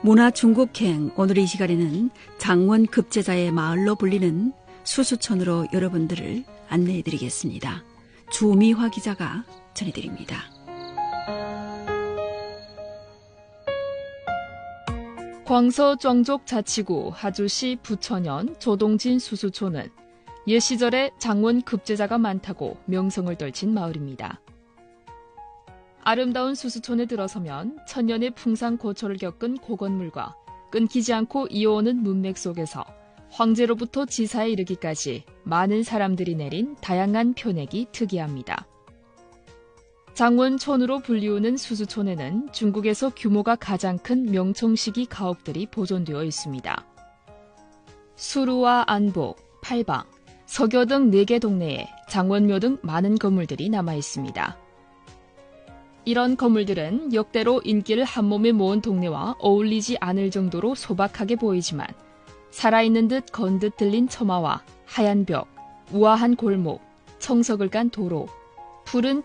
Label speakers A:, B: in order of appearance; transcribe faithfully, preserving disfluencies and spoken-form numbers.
A: 문화중국행 오늘 이 시간에는 장원 급제자의 마을로 불리는 수수촌으로 여러분들을 안내해드리겠습니다. 주미화 기자가 전해드립니다.
B: 광서 정족 자치구 하주시 부천현 조동진 수수촌은 옛 시절에 장원 급제자가 많다고 명성을 떨친 마을입니다. 아름다운 수수촌에 들어서면 천년의 풍산고초를 겪은 고건물과 끊기지 않고 이어오는 문맥 속에서 황제로부터 지사에 이르기까지 많은 사람들이 내린 다양한 표맥이 특이합니다. 장원촌으로 불리우는 수수촌에는 중국에서 규모가 가장 큰 명청시기 가옥들이 보존되어 있습니다. 수루와 안복, 팔방, 서교 등 네 개 동네에 장원묘 등 많은 건물들이 남아 있습니다. 이런 건물들은 역대로 인기를 한몸에 모은 동네와 어울리지 않을 정도로 소박하게 보이지만 살아있는 듯 건 듯 들린 처마와 하얀 벽, 우아한 골목, 청석을 깐 도로, 푸른